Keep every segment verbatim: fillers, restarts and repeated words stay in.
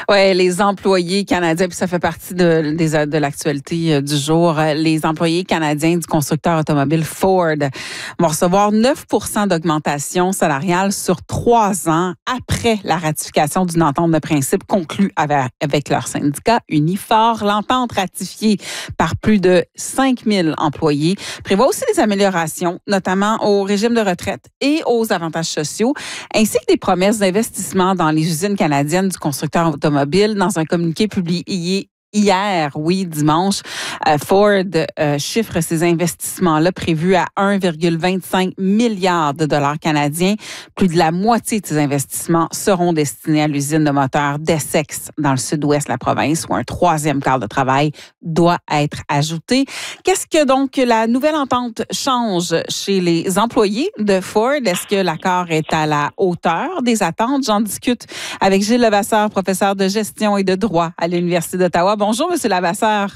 Oui, les employés canadiens, puis ça fait partie de, des- de l'actualité euh, du jour. euh, Les employés canadiens du constructeur automobile Ford vont recevoir neuf pour cent d'augmentation salariale sur trois ans après la ratification d'une entente de principe conclue avec, avec leur syndicat Unifor. L'entente ratifiée par plus de cinq mille employés prévoit aussi des améliorations, notamment au régime de retraite et aux avantages sociaux, ainsi que des promesses d'investissement dans les usines canadiennes du constructeur automobile. Dans un communiqué publié hier, oui, dimanche, euh, Ford euh, chiffre ces investissements-là prévus à un virgule vingt-cinq milliard de dollars canadiens. Plus de la moitié de ces investissements seront destinés à l'usine de moteurs d'Essex dans le sud-ouest de la province, où un troisième quart de travail doit être ajouté. Qu'est-ce que donc la nouvelle entente change chez les employés de Ford? Est-ce que l'accord est à la hauteur des attentes? J'en discute avec Gilles Levasseur, professeur de gestion et de droit à l'Université d'Ottawa. Bonjour, Monsieur Levasseur.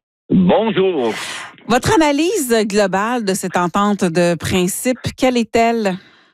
Bonjour. Votre analyse globale de cette entente de principe, quelle est-elle?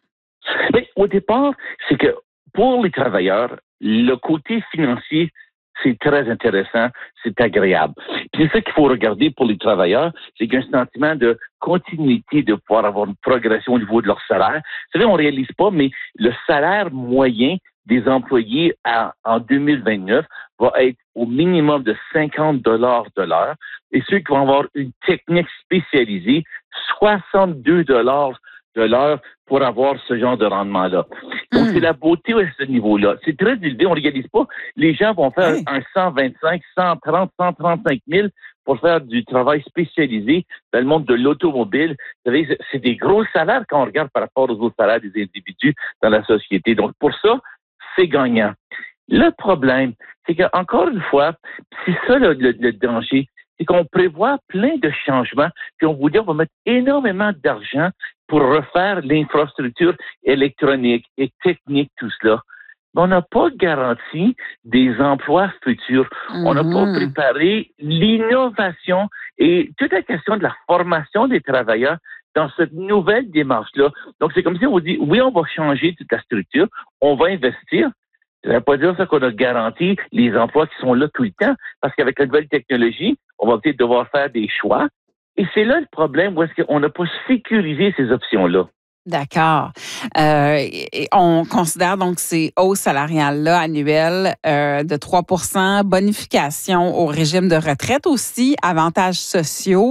Mais au départ, c'est que pour les travailleurs, le côté financier, c'est très intéressant, c'est agréable. Puis c'est ça qu'il faut regarder pour les travailleurs, c'est qu'il y a un sentiment de continuité, de pouvoir avoir une progression au niveau de leur salaire. Vous savez, on ne réalise pas, mais le salaire moyen des employés à, en deux mille vingt-neuf va être au minimum de cinquante dollars de l'heure. Et ceux qui vont avoir une technique spécialisée, soixante-deux dollars de l'heure pour avoir ce genre de rendement-là. Donc, Mm. c'est la beauté à ce niveau-là. C'est très élevé, on ne réalise pas. Les gens vont faire Oui. un cent vingt-cinq, cent trente, cent trente-cinq mille pour faire du travail spécialisé dans le monde de l'automobile. Vous savez, c'est des gros salaires quand on regarde par rapport aux autres salaires des individus dans la société. Donc, pour ça, c'est gagnant. Le problème, c'est qu'encore une fois, c'est ça le, le, le danger, c'est qu'on prévoit plein de changements, puis on vous dit on va mettre énormément d'argent pour refaire l'infrastructure électronique et technique, tout cela. Mais on n'a pas garanti des emplois futurs. Mm-hmm. On n'a pas préparé l'innovation et toute la question de la formation des travailleurs dans cette nouvelle démarche-là. Donc, c'est comme si on vous dit, oui, on va changer toute la structure, on va investir. Ça ne veut pas dire ça qu'on a garanti les emplois qui sont là tout le temps, parce qu'avec la nouvelle technologie, on va peut-être devoir faire des choix. Et c'est là le problème où est-ce qu'on n'a pas sécurisé ces options-là. D'accord. Euh, et on considère donc ces hausses salariales-là annuelles euh, de trois pour cent, bonification au régime de retraite aussi, avantages sociaux.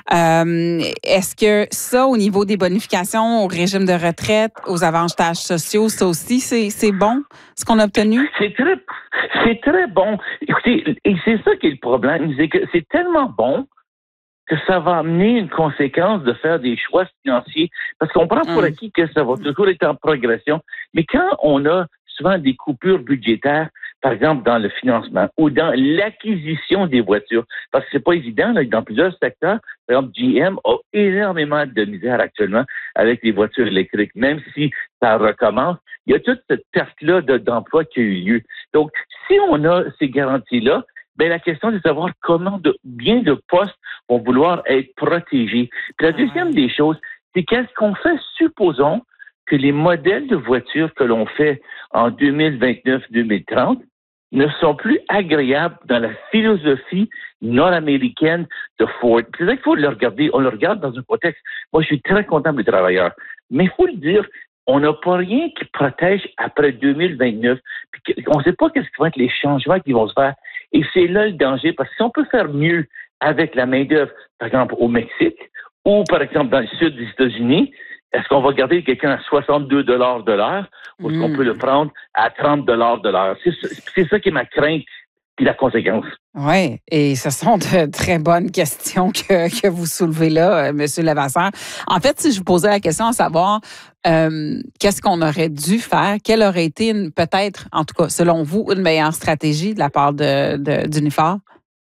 Euh, est-ce que ça, au niveau des bonifications au régime de retraite, aux avantages sociaux, ça aussi, c'est, c'est bon, ce qu'on a obtenu? C'est très, c'est très bon. Écoutez, et c'est ça qui est le problème, c'est que c'est tellement bon que ça va amener une conséquence de faire des choix financiers. Parce qu'on prend pour acquis que ça va toujours être en progression. Mais quand on a souvent des coupures budgétaires, par exemple dans le financement ou dans l'acquisition des voitures, parce que c'est pas évident, là, dans plusieurs secteurs, par exemple, G M a énormément de misère actuellement avec les voitures électriques, même si ça recommence. Il y a toute cette perte-là de, d'emploi qui a eu lieu. Donc, si on a ces garanties-là, ben la question, c'est de savoir comment de, bien de postes vont vouloir être protégés. Puis la deuxième des choses, c'est qu'est-ce qu'on fait, supposons que les modèles de voitures que l'on fait en deux mille vingt-neuf deux mille trente ne sont plus agréables dans la philosophie nord-américaine de Ford. Puis c'est vrai qu'il faut le regarder, on le regarde dans un contexte. Moi, je suis très content des travailleurs. Mais il faut le dire, on n'a pas rien qui protège après deux mille vingt-neuf. Puis on ne sait pas qu'est-ce qui vont être les changements qui vont se faire. Et c'est là le danger, parce que si on peut faire mieux avec la main-d'œuvre, par exemple au Mexique, ou par exemple dans le sud des États-Unis, est-ce qu'on va garder quelqu'un à soixante-deux dollars de l'heure ou est-ce qu'on peut le prendre à trente dollars de l'heure? C'est, c'est ça qui est ma crainte et la conséquence. Oui, et ce sont de très bonnes questions que, que vous soulevez là, M. Levasseur. En fait, si je vous posais la question à savoir euh, qu'est-ce qu'on aurait dû faire, quelle aurait été une, peut-être, en tout cas, selon vous, une meilleure stratégie de la part de, de, d'Unifor?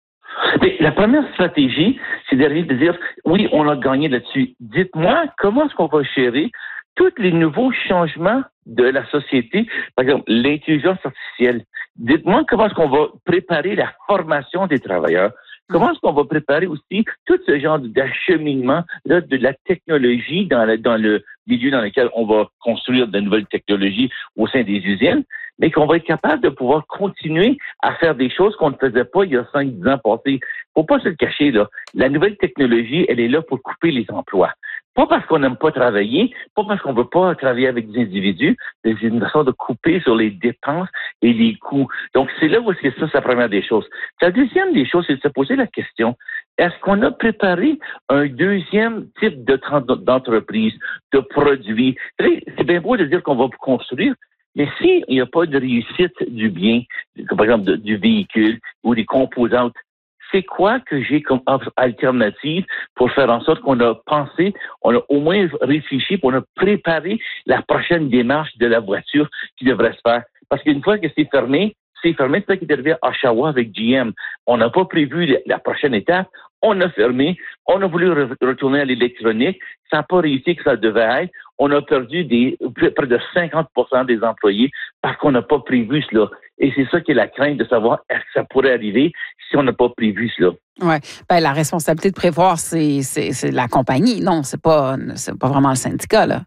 Mais la première stratégie, c'est d'arriver de dire, oui, on a gagné là-dessus. Dites-moi, comment est-ce qu'on va gérer tous les nouveaux changements de la société, par exemple, l'intelligence artificielle. Dites-moi comment est-ce qu'on va préparer la formation des travailleurs. Comment est-ce qu'on va préparer aussi tout ce genre d'acheminement là, de la technologie dans le, dans le milieu dans lequel on va construire de nouvelles technologies au sein des usines. mais qu'on va être capable de pouvoir continuer à faire des choses qu'on ne faisait pas il y a cinq dix ans passés. Faut pas se le cacher, là. La nouvelle technologie, elle est là pour couper les emplois. Pas parce qu'on n'aime pas travailler, pas parce qu'on veut pas travailler avec des individus, mais c'est une façon de couper sur les dépenses et les coûts. Donc, c'est là où c'est ça, c'est la première des choses. La deuxième des choses, c'est de se poser la question, est-ce qu'on a préparé un deuxième type de d'entreprise, de produit? C'est bien beau de dire qu'on va construire, mais s'il n'y a pas de réussite du bien, par exemple de, du véhicule ou des composantes, c'est quoi que j'ai comme alternative pour faire en sorte qu'on a pensé, on a au moins réfléchi, on a préparé la prochaine démarche de la voiture qui devrait se faire. Parce qu'une fois que c'est fermé, c'est fermé, c'est ça qui est arrivé à Oshawa avec G M. On n'a pas prévu la prochaine étape. On a fermé. On a voulu re- retourner à l'électronique. Ça n'a pas réussi que ça devait être. On a perdu des, près de cinquante pour cent des employés parce qu'on n'a pas prévu cela. Et c'est ça qui est la crainte de savoir est-ce que ça pourrait arriver si on n'a pas prévu cela. Oui. Ben, la responsabilité de prévoir, c'est, c'est, c'est la compagnie. Non, c'est pas, c'est pas vraiment le syndicat, là.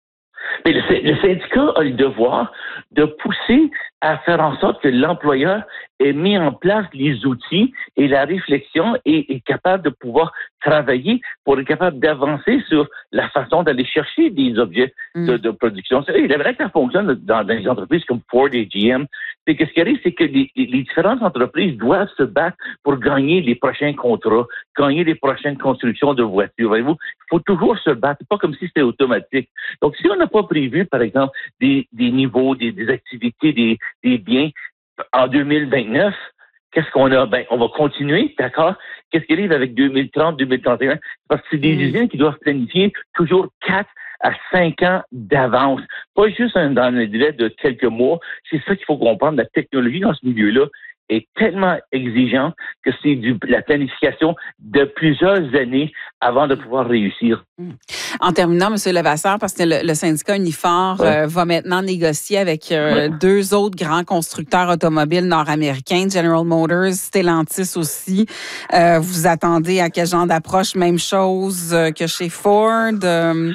Mais le, le syndicat a le devoir de pousser à faire en sorte que l'employeur ait mis en place les outils et la réflexion et est capable de pouvoir travailler pour être capable d'avancer sur la façon d'aller chercher des objets de, de production. Il est vrai que ça fonctionne dans, dans les entreprises comme Ford et G M. Mais ce qui arrive, c'est que les, les différentes entreprises doivent se battre pour gagner les prochains contrats, gagner les prochaines constructions de voitures. Voyez-vous, il faut toujours se battre, pas comme si c'était automatique. Donc, si on n'a pas prévu, par exemple, des, des niveaux, des, des activités, des, des biens en deux mille vingt-neuf, qu'est-ce qu'on a? Ben, on va continuer, d'accord? Qu'est-ce qui arrive avec deux mille trente, deux mille trente et un? Parce que c'est des mmh. usines qui doivent planifier toujours quatre à cinq ans d'avance. Pas juste dans le délai de quelques mois. C'est ça qu'il faut comprendre. La technologie dans ce milieu-là est tellement exigeante que c'est du, la planification de plusieurs années avant de pouvoir réussir. En terminant, M. Levasseur, parce que le, le syndicat Unifor ouais. euh, va maintenant négocier avec euh, ouais. deux autres grands constructeurs automobiles nord-américains, General Motors, Stellantis aussi. Euh, vous attendez à quel genre d'approche? Même chose euh, que chez Ford? Euh,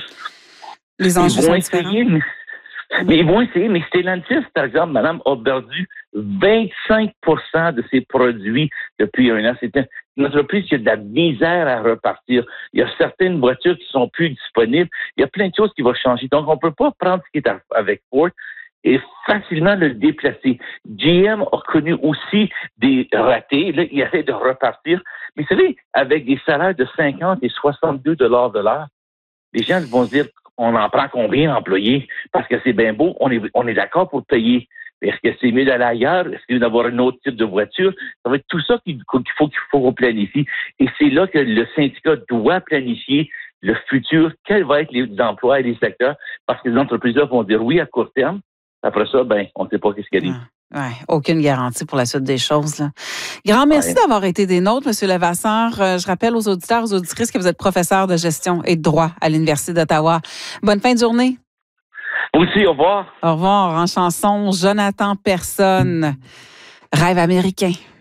les enjeux sont différents? Essayer, mais, mais ils vont essayer, mais Stellantis, par exemple, madame, a perdu vingt-cinq pour cent de ses produits depuis un an. C'est une entreprise qui a de la misère à repartir. Il y a certaines voitures qui sont plus disponibles. Il y a plein de choses qui vont changer. Donc, on ne peut pas prendre ce qui est avec Ford et facilement le déplacer. G M a connu aussi des ratés. Là, il essaie de repartir. Mais vous savez, avec des salaires de cinquante et soixante-deux dollars de l'heure, les gens vont se dire, on en prend combien d'employés? Parce que c'est bien beau, on est, on est d'accord pour payer. Est-ce que c'est mieux d'aller ailleurs? Est-ce qu'il y a d'avoir un autre type de voiture? Ça va être tout ça qu'il faut qu'il faut qu'on planifie. Et c'est là que le syndicat doit planifier le futur, quels vont être les emplois et les secteurs, parce que les entreprises-là vont dire oui à court terme. Après ça, ben, on ne sait pas ce qu'il y a. Oui, aucune garantie pour la suite des choses. Là. Grand merci ouais. d'avoir été des nôtres, M. Levasseur. Je rappelle aux auditeurs, aux auditrices que vous êtes professeur de gestion et de droit à l'Université d'Ottawa. Bonne fin de journée. Aussi, au revoir. Au revoir. En chanson, Jonathan Personne, Rêve américain.